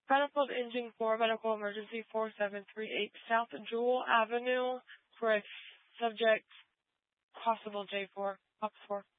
Battlefield Engine 4, Medical Emergency 4738, South Jewel Avenue, Chris. Subject, possible J4, Box 4.